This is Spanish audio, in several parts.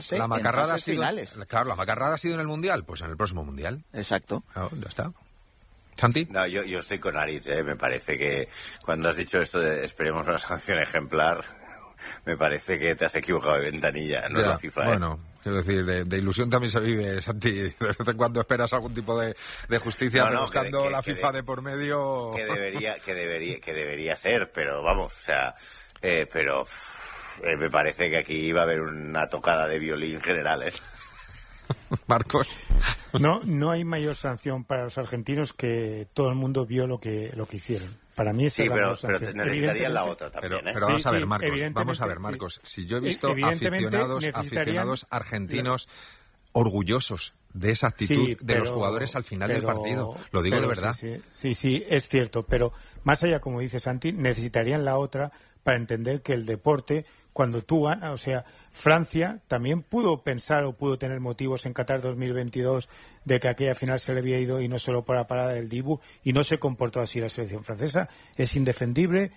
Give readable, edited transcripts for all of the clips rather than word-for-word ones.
la macarrada ha sido finales. Claro, la macarrada ha sido en el Mundial, pues en el próximo Mundial. Exacto. Ya está. ¿Santi? No, yo estoy con Aritz, me parece que cuando has dicho esto de esperemos una sanción ejemplar, me parece que te has equivocado de ventanilla, no es la FIFA. Bueno, quiero decir, de ilusión también se vive, Santi. De vez en cuando esperas algún tipo de justicia, pero buscando la FIFA de por medio... Que debería ser, pero vamos, o sea, pero me parece que aquí iba a haber una tocada de violín general, ¿eh? Marcos. No hay mayor sanción para los argentinos que todo el mundo vio lo que hicieron. Para mí esa es la mayor sanción. Pero necesitarían la otra también, pero vamos a ver, Marcos. Si yo he visto aficionados argentinos orgullosos de esa actitud de los jugadores al final del partido. Lo digo de verdad. Sí, es cierto. Pero más allá, como dice Santi, necesitarían la otra para entender que el deporte, cuando tú ganas, o sea, Francia también pudo pensar o pudo tener motivos en Qatar 2022 de que aquella final se le había ido y no solo por la parada del Dibu, y no se comportó así la selección francesa. Es indefendible,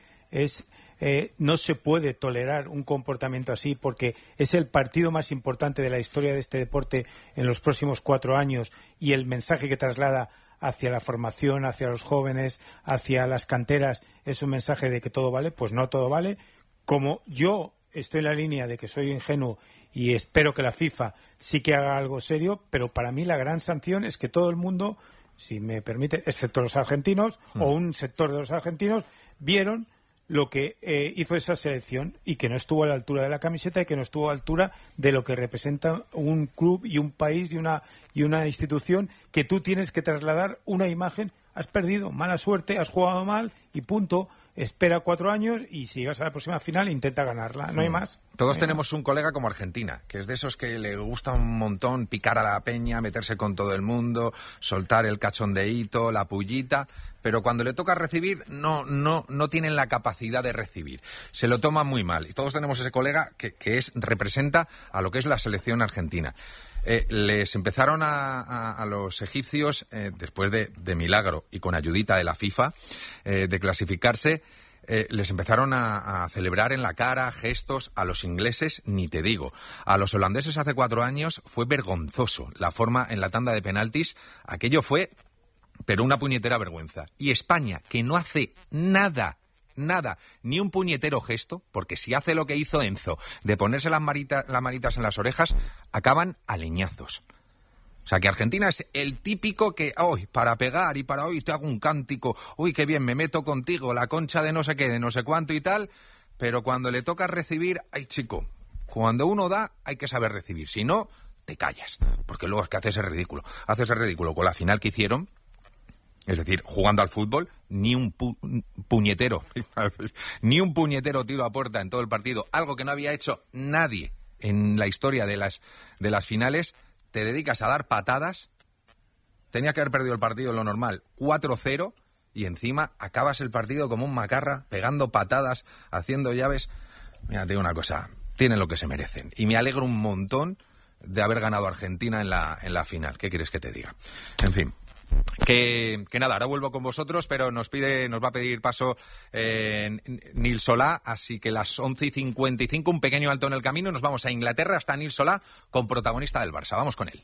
no se puede tolerar un comportamiento así porque es el partido más importante de la historia de este deporte en los próximos 4 años, y el mensaje que traslada hacia la formación, hacia los jóvenes, hacia las canteras, es un mensaje de que todo vale. Pues no todo vale. Como yo estoy en la línea de que soy ingenuo y espero que la FIFA sí que haga algo serio, pero para mí la gran sanción es que todo el mundo, si me permite, excepto los argentinos o un sector de los argentinos, vieron lo que hizo esa selección y que no estuvo a la altura de la camiseta y que no estuvo a la altura de lo que representa un club y un país y una institución, que tú tienes que trasladar una imagen. Has perdido, mala suerte, has jugado mal y punto. Espera 4 años y si llegas a la próxima final intenta ganarla, no hay más. Todos tenemos un colega como Argentina, que es de esos que le gusta un montón picar a la peña, meterse con todo el mundo, soltar el cachondeíto, la pullita, pero cuando le toca recibir no tienen la capacidad de recibir. Se lo toman muy mal. Y todos tenemos ese colega que representa a lo que es la selección argentina. Les empezaron a los egipcios, después de milagro y con ayudita de la FIFA, de clasificarse, les empezaron a celebrar en la cara, gestos. A los ingleses ni te digo. A los holandeses hace 4 años fue vergonzoso la forma en la tanda de penaltis. Aquello fue, pero una puñetera vergüenza. Y España, que no hace nada, ni un puñetero gesto, porque si hace lo que hizo Enzo, de ponerse las manitas en las orejas, acaban a leñazos. O sea, que Argentina es el típico que, hoy para pegar y para hoy te hago un cántico, uy, qué bien, me meto contigo, la concha de no sé qué, de no sé cuánto y tal, pero cuando le toca recibir, ay chico, cuando uno da hay que saber recibir, si no, te callas, porque luego es que haces el ridículo con la final que hicieron. Es decir, jugando al fútbol, ni un puñetero tiro a puerta en todo el partido, algo que no había hecho nadie en la historia de las finales. Te dedicas a dar patadas, tenías que haber perdido el partido en lo normal, 4-0, y encima acabas el partido como un macarra, pegando patadas, haciendo llaves. Mira, te digo una cosa, tienen lo que se merecen, y me alegro un montón de haber ganado a Argentina en la final. ¿Qué quieres que te diga? En fin. Que nada, ahora vuelvo con vosotros, pero nos va a pedir paso Nil Solá, así que las 11:55, un pequeño alto en el camino, nos vamos a Inglaterra hasta Nil Solá con protagonista del Barça. Vamos con él.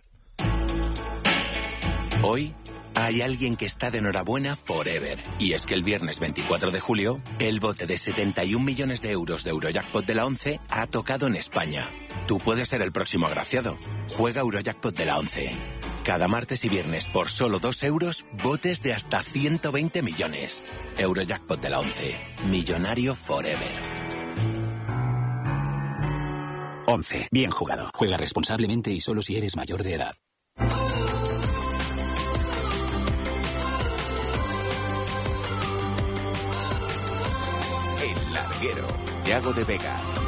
Hoy hay alguien que está de enhorabuena forever, y es que el viernes 24 de julio, el bote de 71 millones de euros de Eurojackpot de la 11 ha tocado en España. Tú puedes ser el próximo agraciado. Juega Eurojackpot de la 11. Cada martes y viernes por solo 2 euros, botes de hasta 120 millones. Eurojackpot de la 11. Millonario forever. 11. Bien jugado. Juega responsablemente y solo si eres mayor de edad. El Larguero. Yago de Vega.